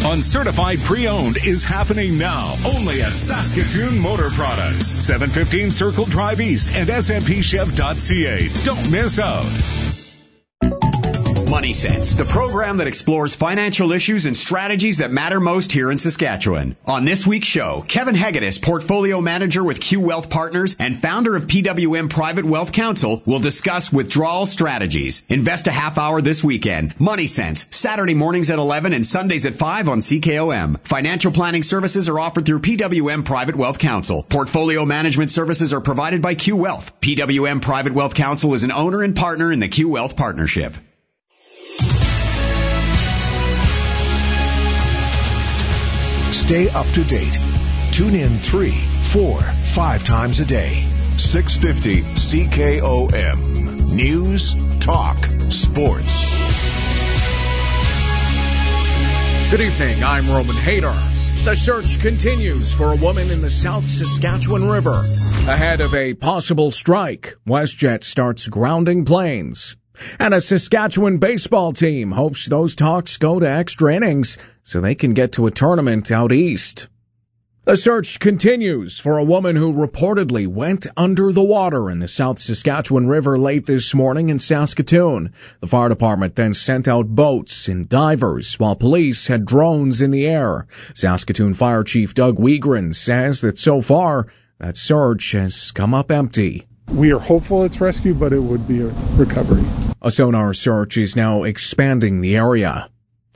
on certified pre-owned is happening now only at Saskatoon Motor Products, 715 Circle Drive East and smpchev.ca. Don't miss out. Money Sense, the program that explores financial issues and strategies that matter most here in Saskatchewan. On this week's show, Kevin Hegedus, portfolio manager with Q Wealth Partners and founder of PWM Private Wealth Council, will discuss withdrawal strategies. Invest a half hour this weekend. Money Sense, Saturday mornings at 11 and Sundays at 5 on CKOM. Financial planning services are offered through PWM Private Wealth Council. Portfolio management services are provided by Q Wealth. PWM Private Wealth Council is an owner and partner in the Q Wealth Partnership. Stay up to date. Tune in 3, 4, 5 times a day. 650 CKOM. News, talk, sports. Good evening, I'm Roman Hayter. The search continues for a woman in the South Saskatchewan River. Ahead of a possible strike, WestJet starts grounding planes. And a Saskatchewan baseball team hopes those talks go to extra innings so they can get to a tournament out east. The search continues for a woman who reportedly went under the water in the South Saskatchewan River late this morning in Saskatoon. The fire department then sent out boats and divers while police had drones in the air. Saskatoon Fire Chief Doug Wiegren says that so far that search has come up empty. We are hopeful it's rescue, but it would be a recovery. A sonar search is now expanding the area.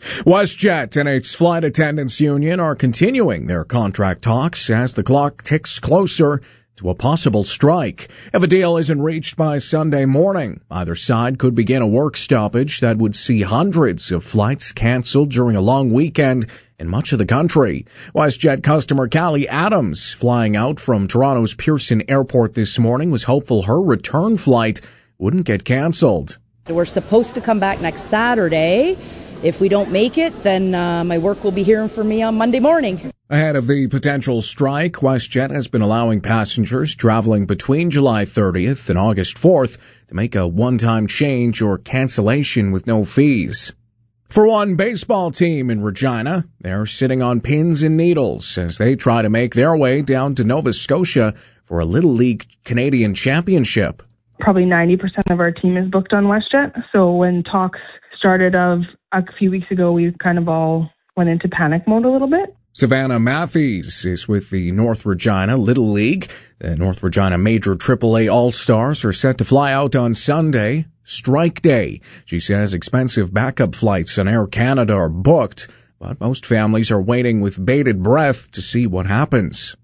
WestJet and its flight attendants union are continuing their contract talks as the clock ticks closer to a possible strike. If a deal isn't reached by Sunday morning, either side could begin a work stoppage that would see hundreds of flights canceled during a long weekend in much of the country. WestJet customer Callie Adams, flying out from Toronto's Pearson Airport this morning, was hopeful her return flight wouldn't get canceled. We're supposed to come back next Saturday. If we don't make it, then my work will be hearing from me on Monday morning. Ahead of the potential strike, WestJet has been allowing passengers traveling between July 30th and August 4th to make a one-time change or cancellation with no fees. For one baseball team in Regina, they're sitting on pins and needles as they try to make their way down to Nova Scotia for a Little League Canadian Championship. Probably 90% of our team is booked on WestJet, so when talks started a few weeks ago, we kind of all went into panic mode a little bit. Savannah Matthews is with the North Regina Little League. The North Regina Major AAA All-Stars are set to fly out on Sunday, Strike Day. She says expensive backup flights on Air Canada are booked, but most families are waiting with bated breath to see what happens.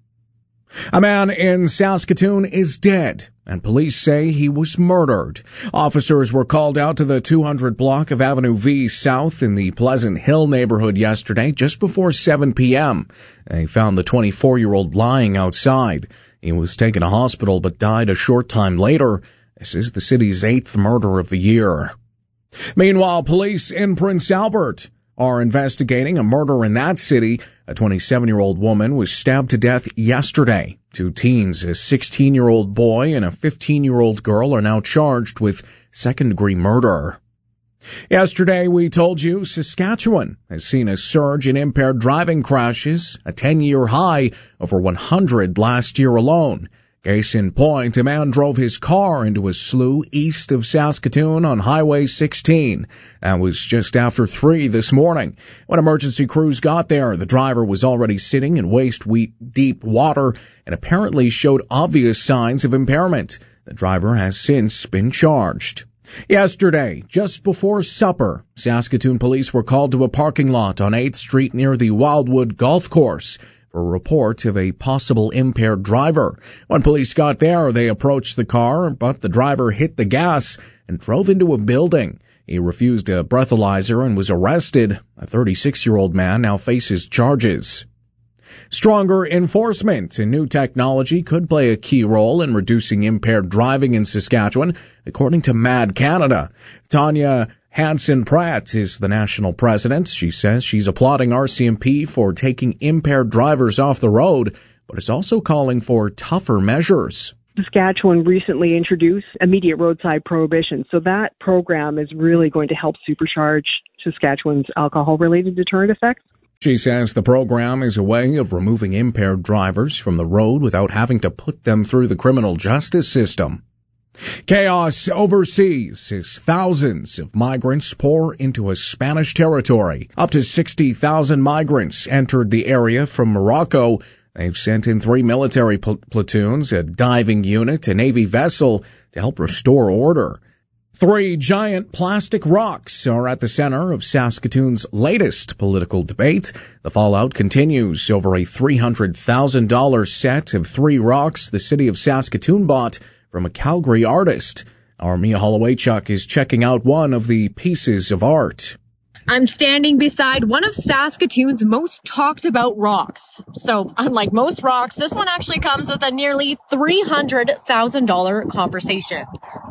A man in Saskatoon is dead, and police say he was murdered. Officers were called out to the 200 block of Avenue V South in the Pleasant Hill neighborhood yesterday, just before 7 p.m. They found the 24-year-old lying outside. He was taken to hospital but died a short time later. This is the city's 8th murder of the year. Meanwhile, police in Prince Albert are investigating a murder in that city. A 27-year-old woman was stabbed to death yesterday. Two teens, a 16-year-old boy and a 15-year-old girl, are now charged with second-degree murder. Yesterday, we told you Saskatchewan has seen a surge in impaired driving crashes, a 10-year high, over 100 last year alone. Case in point, a man drove his car into a slough east of Saskatoon on Highway 16. That was just after 3 this morning. When emergency crews got there, the driver was already sitting in waist-deep water and apparently showed obvious signs of impairment. The driver has since been charged. Yesterday, just before supper, Saskatoon police were called to a parking lot on 8th Street near the Wildwood Golf Course for a report of a possible impaired driver. When police got there, they approached the car, but the driver hit the gas and drove into a building. He refused a breathalyzer and was arrested. A 36-year-old man now faces charges. Stronger enforcement and new technology could play a key role in reducing impaired driving in Saskatchewan, according to MAD Canada. Tanya Hansen-Pratt is the national president. She says she's applauding RCMP for taking impaired drivers off the road, but is also calling for tougher measures. Saskatchewan recently introduced immediate roadside prohibition, so that program is really going to help supercharge Saskatchewan's alcohol-related deterrent effect. She says the program is a way of removing impaired drivers from the road without having to put them through the criminal justice system. Chaos overseas as thousands of migrants pour into a Spanish territory. Up to 60,000 migrants entered the area from Morocco. They've sent in 3 military platoons, a diving unit, a Navy vessel to help restore order. 3 giant plastic rocks are at the center of Saskatoon's latest political debate. The fallout continues over a $300,000 set of 3 rocks the city of Saskatoon bought from a Calgary artist. Our Mia Hollowaychuk is checking out one of the pieces of art. I'm standing beside one of Saskatoon's most talked about rocks. So, unlike most rocks, this one actually comes with a nearly $300,000 compensation.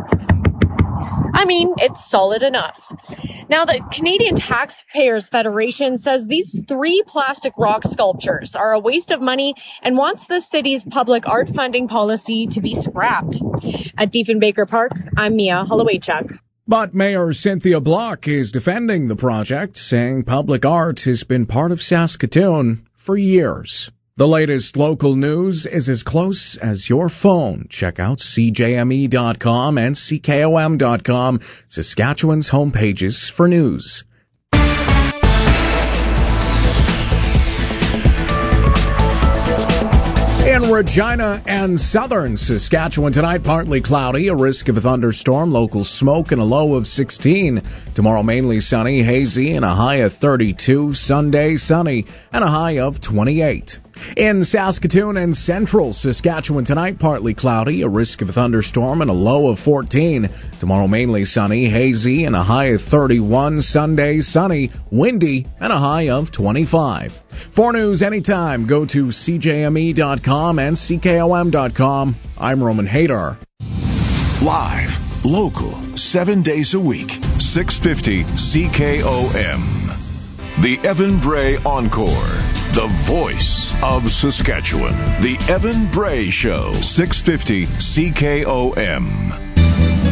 I mean, it's solid enough. Now, the Canadian Taxpayers Federation says these 3 plastic rock sculptures are a waste of money and wants the city's public art funding policy to be scrapped. At Diefenbaker Park, I'm Mia Hollowaychuk. But Mayor Cynthia Block is defending the project, saying public art has been part of Saskatoon for years. The latest local news is as close as your phone. Check out CJME.com and CKOM.com, Saskatchewan's homepages for news. In Regina and southern Saskatchewan tonight, partly cloudy, a risk of a thunderstorm, local smoke, and a low of 16. Tomorrow, mainly sunny, hazy, and a high of 32. Sunday, sunny, and a high of 28. In Saskatoon and central Saskatchewan tonight, partly cloudy, a risk of a thunderstorm, and a low of 14. Tomorrow, mainly sunny, hazy, and a high of 31. Sunday, sunny, windy, and a high of 25. For news anytime, go to CJME.com and CKOM.com. I'm Roman Hadar. Live, local, 7 days a week, 650 CKOM. The Evan Bray Encore, the voice of Saskatchewan. The Evan Bray Show, 650 CKOM.